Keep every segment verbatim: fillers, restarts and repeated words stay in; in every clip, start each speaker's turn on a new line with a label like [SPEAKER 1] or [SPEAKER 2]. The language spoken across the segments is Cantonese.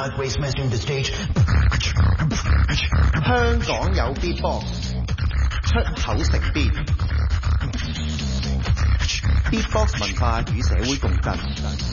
[SPEAKER 1] Hot Waste mastering the stage.
[SPEAKER 2] 香港有 Beatbox， 出口成 beat。Beatbox 文化與社會共振。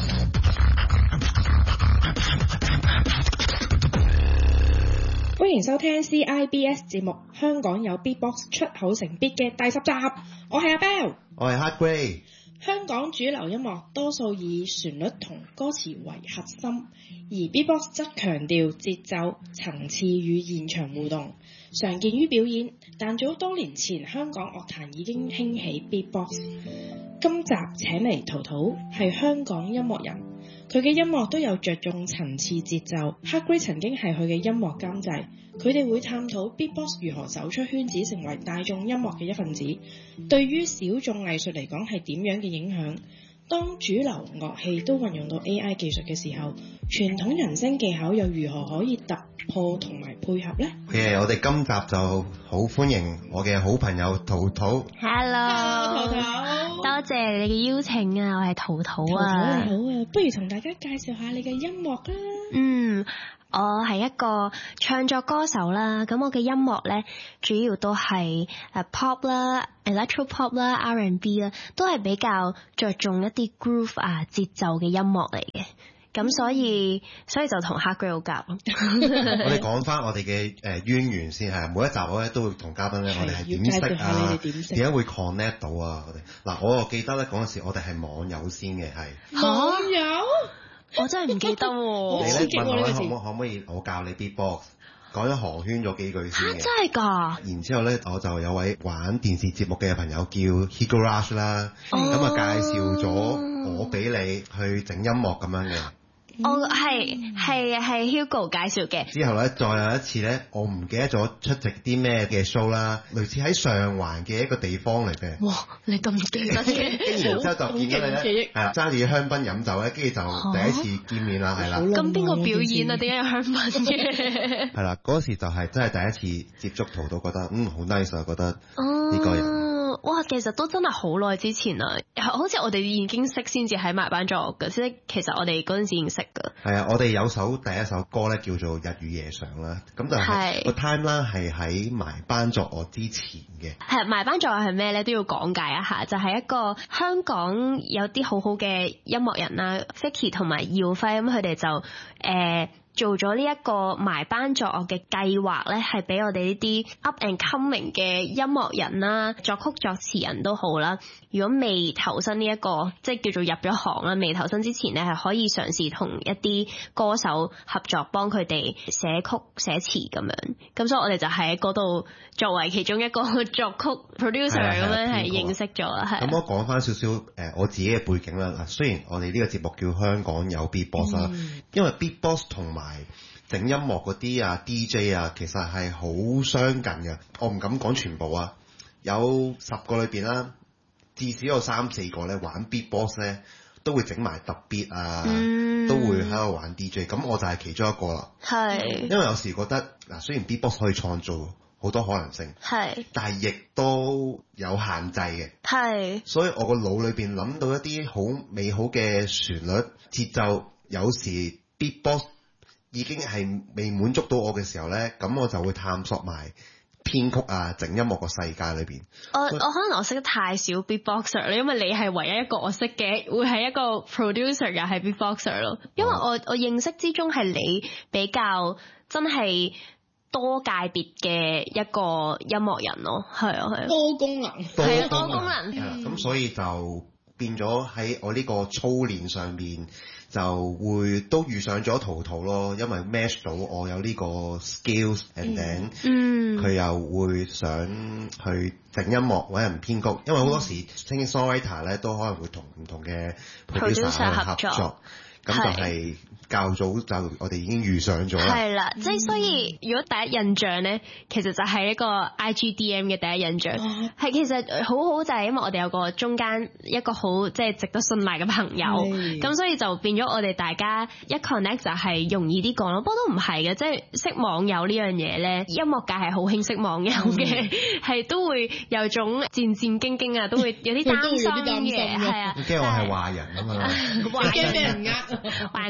[SPEAKER 3] 歡迎收聽 C I B S 節目《香港有 Beatbox 出口成 beat》嘅第十集，我係阿 Bell，
[SPEAKER 2] 我係 Hot Grey。
[SPEAKER 3] 香港主流音樂多數以旋律同歌詞為核心，而 Beatbox 則強調節奏、層次與現場互動，常見於表演。但早多年前，香港樂壇已經興起 Beatbox。今集請嚟陶陶，係香港音樂人，佢嘅音樂都有着重層次節奏。Hot Grey曾經係佢嘅音樂監製，佢哋會探討 Beatbox 如何走出圈子，成為大眾音樂嘅一份子。對於小眾藝術嚟講係點樣嘅影響？當主流樂器都運用到 A I 技術嘅時候，傳統人聲技巧又如何可以突破同埋配合呢？
[SPEAKER 2] 嘅，我哋今集就好歡迎我嘅好朋友陶陶。
[SPEAKER 4] Hello，
[SPEAKER 3] 陶陶，
[SPEAKER 4] 多謝你嘅邀請啊！我係陶陶啊。
[SPEAKER 3] 陶陶你好啊，不如同大家介紹下你嘅音樂啦。
[SPEAKER 4] 嗯。我係一個唱作歌手啦，咁我嘅音樂咧主要都係誒 pop 啦、electro pop 啦、R and B 啦，都係比較着重一啲 groove 啊節奏嘅音樂嚟嘅，咁所以所以就同 Hot Grey 好夾咯。
[SPEAKER 2] 我哋講翻我哋嘅誒淵源先係，每一集我咧都會同嘉賓咧，我哋係點識啊？點解會 connect 到啊？我哋嗱，我記得咧嗰陣時我哋係網友先嘅，係
[SPEAKER 3] 網友。
[SPEAKER 4] 我真係唔記得喎。
[SPEAKER 2] 你咧問我可唔可唔可以我教你 Beatbox， 講咗寒暄咗幾句先嘅。
[SPEAKER 4] 真係㗎。然
[SPEAKER 2] 之後咧，我就有位玩電視節目嘅朋友叫 Higurash 啦，咁啊、哦、介紹咗我俾你去整音樂咁樣嘅。
[SPEAKER 4] 我係係係 Hugo 介紹嘅。之
[SPEAKER 2] 後咧，再有一次咧，我唔記得咗出席啲咩嘅 show 啦，類似喺上環嘅一個地方嚟嘅。
[SPEAKER 4] 哇！你咁記得嘅？
[SPEAKER 2] 跟住然之後就見到你咧，係啦，揸住香檳飲酒咧，跟住就第一次見面啦，係啦。
[SPEAKER 4] 咁邊個表演啊？點解有香檳嘅？
[SPEAKER 2] 係啦，嗰時就係真係第一次接觸陶陶，覺得嗯好 nice 啊，覺得呢個人。
[SPEAKER 4] 哇，其實都真係好耐之前啦，好似我哋已經識先至喺埋班作樂嘅，即係其實我哋嗰陣時已經識㗎。
[SPEAKER 2] 係啊，我哋有首第一首歌咧叫做《日與夜上》啦，咁就係個 time 啦，係喺埋班作樂之前嘅。
[SPEAKER 4] 係埋班作樂係咩咧？都要講解一下，就係、是、一個香港有啲好好嘅音樂人啦 ，Vicky 同埋耀輝，咁佢哋就誒。呃做咗呢一個埋班作樂嘅計劃咧，係俾我哋呢啲 up and coming 嘅音樂人啦，作曲作詞人都好啦。如果未投身呢、這、一個，即係叫做入咗行啦，未投身之前咧，係可以嘗試同一啲歌手合作，幫佢哋寫曲寫詞咁樣。咁所以我哋就喺嗰度作為其中一個作曲 producer 咁樣係認識咗啦。係。咁我講翻少少誒我自己嘅背景啦。嗱，雖然我哋呢個節目叫香港有 Beatbox 啦、嗯，因為 Beatbox 同埋整音樂嗰啲啊 D J 啊，其實係好相近嘅。我唔敢講全部啊，有十個裏邊啦，至少有三四個咧玩 Beatbox 咧，都會整埋特別啊，嗯、都會喺度玩 D J。咁我就係其中一個啦。係。因為有時覺得嗱，雖然 Beatbox 可以創造好多可能性，係，但係亦都有限制嘅。係。所以我個腦裏邊諗到一啲好美好嘅旋律節奏，有時 Beatbox已經係未滿足到我嘅時候呢，咁我就會探索埋編曲啊、整音樂個世界裏邊。我我可能我識得太少 beatboxer 因為你係唯一一個我識嘅，會係一個 producer 又係 beatboxer 咯。因為我我認識之中係你比較真係多界別嘅一個音樂人咯，係啊係啊，多功能，係啊多功能。係啦，咁所以就變咗喺我呢個操練上面。就會都遇上咗陶陶咯，因為 match 到我有呢個 skills and then 佢又會想去整音樂揾人編曲，因為好多時 singing songwriter 咧都可能會同唔同嘅 producer 合作，咁就係較早就我哋已經遇上咗啦。係啦，即係所以如果第一印象咧，其實就係一個 I G D M 嘅第一印象，係、哦、其實好好就係因為我哋有個中間一個好即係值得信賴嘅朋友，咁所以就變咗我哋大家一 connect 就係容易啲講咯。不過都唔係嘅，即係識網友呢樣嘢咧，音樂界係好興識網友嘅，係、嗯、都會有種戰戰兢兢啊，都會有啲擔心嘅，係啊，驚我係壞人啊嘛，驚俾人呃，壞人就未知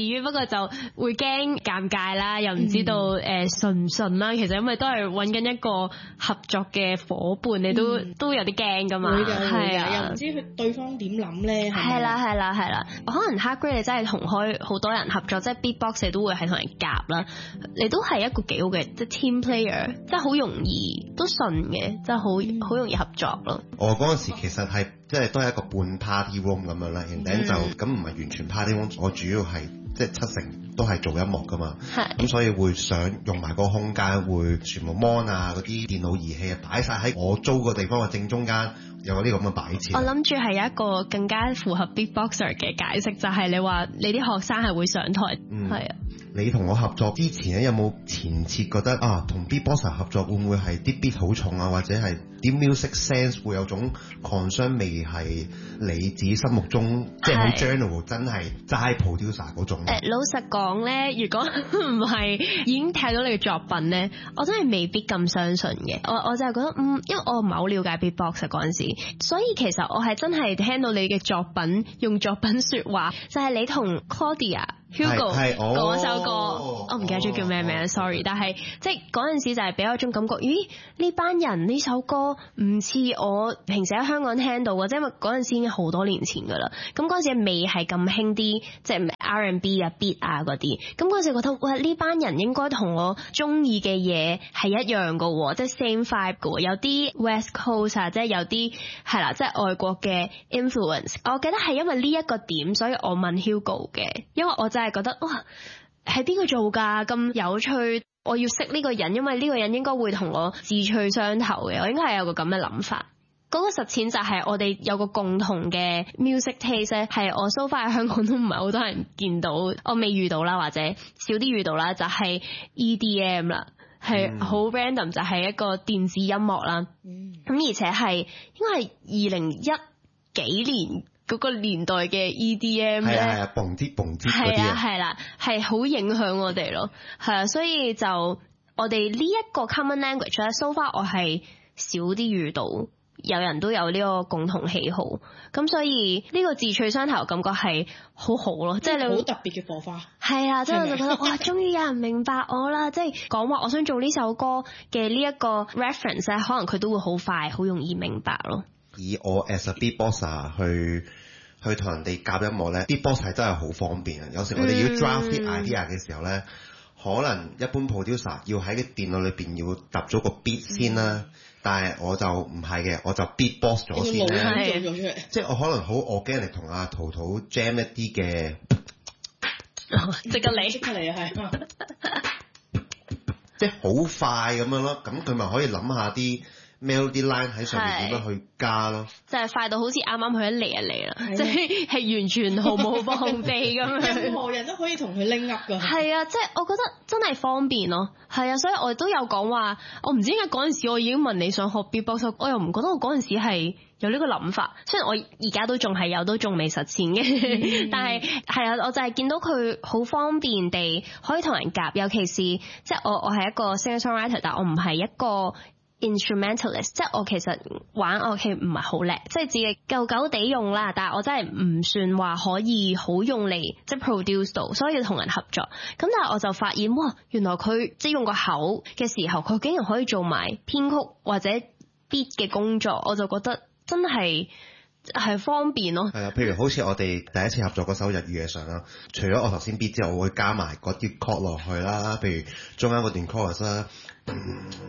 [SPEAKER 4] 至於，不過就會驚尷尬啦，又唔知道誒順唔順啦。其實因為都係揾緊一個合作嘅夥伴，你都、嗯、都有啲驚噶嘛。
[SPEAKER 3] 會㗎，
[SPEAKER 4] 係啊，
[SPEAKER 3] 又唔知佢對方點諗咧。
[SPEAKER 4] 係啦係啦係啦，可能 Hard Grade 你真係同開好多人合作，即係 Beatbox 你都會係同人夾啦。你都係一個幾好嘅即係 team player，即係好容易都順嘅，即係好好容易合作咯。
[SPEAKER 2] 我嗰陣時其實係即係都係一個半 party room 咁樣啦，然後就咁唔係完全 party room，我主要係即係七成都係做音樂噶嘛，咁所以會想用埋個空間，會全部 mon 啊嗰啲電腦儀器啊擺晒喺我租個地方嘅正中間，有嗰啲咁嘅擺設。我
[SPEAKER 4] 諗住係有一個更加符合 Beatboxer 嘅解釋，就係、是、你話你啲學生係會上台，係、嗯、啊。
[SPEAKER 2] 你同我合作之前咧，有冇前設覺得啊，同 Beatboxer 合作會唔會係啲 beat 好重啊，或者係啲 music sense 會有種 concern 未係你自己心目中即係好 general 真係齋 producer 嗰種？誒、呃，
[SPEAKER 4] 老實講咧，如果唔係已經睇到你嘅作品咧，我真係未必咁相信嘅。我我就係覺得嗯，因為我唔係好了解 Beatboxer 嗰陣時，所以其實我係真係聽到你嘅作品，用作品說話，就係、是、你同 Claudia。Hugo 嗰首歌，哦、我唔記得咗叫咩名、哦、，sorry。但係即係嗰陣時就係俾我一種感覺，咦？呢班人呢首歌唔似我平時喺香港聽到嘅，即係因為嗰陣時已經好多年前噶啦。咁嗰陣時未係咁興啲，即係 R and B 啊、beat 啊嗰啲。咁嗰陣時覺得，喂，呢班人應該同我中意嘅嘢係一樣噶，即係 same vibe 噶。有啲 West Coast 啊，即係有啲係啦，即係外國嘅 influence。我記得係因為呢一個點，所以我問 Hugo 嘅，因為我真係覺得哇，係邊個做㗎？咁有趣，我要識呢個人，因為呢個人應該會同我志趣相投嘅，我應該係有個咁嘅諗法。嗰、那個實踐就係我哋有個共同嘅 music taste 咧，係我 so far 喺香港都唔係好多人見到，我未遇到啦，或者少啲遇到啦，就係、是、E D M 啦，係好 random，就係一個電子音樂啦。咁、嗯、而且係應該係二零一幾年。嗰、那個年代嘅 E D M 咧，係啊係啊，蹦啲蹦啲嗰啲啊，係啦，係好影響我哋咯，係啊，所以就我哋呢一個 common language 咧 ，so far 我係少啲遇到有人都有呢個共同喜好，咁所以呢個志趣相投感覺係好好咯，即係你好特別嘅火花，係啊，即係我就覺得哇，終於有人明白我啦，即係講話我想做呢首歌嘅呢一個 reference 咧，可能佢都會好快好容易明白咯。
[SPEAKER 2] 以我 as a beatboxer 去去同人哋夾音樂咧 beatbox 係真係好方便啊！有時我哋要 draft 啲 idea 嘅時候咧、嗯，可能一般 producer 要喺個電腦裏邊要揼咗個 beat 先啦、嗯，但係我就唔係嘅，我就 beatbox 咗先咧，即係我可能好 organic 同阿陶陶 jam 一啲嘅，
[SPEAKER 4] 即刻嚟，即
[SPEAKER 3] 刻嚟啊！係，
[SPEAKER 2] 即係好快咁樣咯，咁佢咪可以諗下啲 melody line 喺上面點樣去加咯，就係、是、快到好似啱啱佢一嚟就嚟啦，即係係完全毫無防備咁樣，任何人都可以同佢拎 up 噶。係啊，即、就、係、是、我覺得真係方便咯。係啊，所以我都有講話，我唔知點解嗰陣時我已經問你想學 beatbox，我又唔覺得我嗰陣時係有呢個諗法。雖然我而家都仲係有，都仲未實踐嘅，嗯、但係係啊，我就係見到佢好方便地可以同人夾，尤其是即係、就是、我我係一個 singer-songwriter，但我唔係一個 instrumentalist， 即係我其實玩樂器唔係好叻，即係自己夠夠地用啦，但係我真係唔算話可以好用嚟即係 produce 到，所以要同人合作。咁但係我就發現，哇，原來佢即係用個口嘅時候，佢竟然可以做埋編曲或者 beat 嘅工作，我就覺得真係係方便咯。係啊，譬如好似我哋第一次合作嗰首日語夜上啦，除咗我頭先 beat 之後，我會加埋嗰啲 chord 落去啦，譬如中間嗰段 chorus 啦。嗯